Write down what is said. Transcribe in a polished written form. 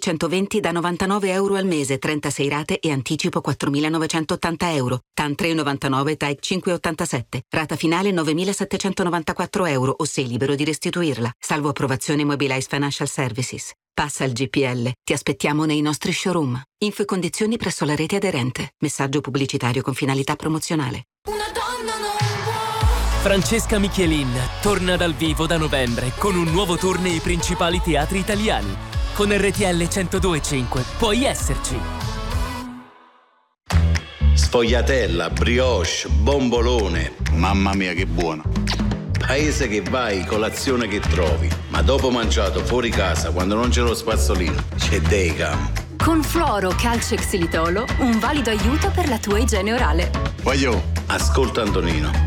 120 da €99 al mese, 36 rate e anticipo €4.980. TAN 3,99, TAEC 5,87. Rata finale €9.794 o sei libero di restituirla. Salvo approvazione Mobilize Financial Services. Passa il GPL. Ti aspettiamo nei nostri showroom. Info e condizioni presso la rete aderente. Messaggio pubblicitario con finalità promozionale. Francesca Michelin torna dal vivo da novembre con un nuovo tour nei principali teatri italiani. Con RTL 102.5 puoi esserci. Sfogliatella, brioche, bombolone. Mamma mia che buono. Paese che vai, colazione che trovi. Ma dopo mangiato fuori casa, quando non c'è lo spazzolino, c'è Daycam. Con Fluoro Calcio Xilitolo, un valido aiuto per la tua igiene orale. Voglio. Ascolta Antonino.